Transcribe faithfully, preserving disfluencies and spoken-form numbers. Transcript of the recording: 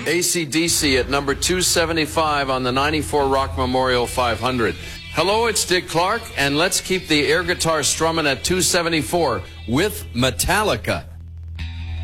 A C D C at number two seventy-five on the ninety-four Rock Memorial five hundred. Hello, it's Dick Clark, and let's keep the air guitar strumming at two seventy-four with Metallica.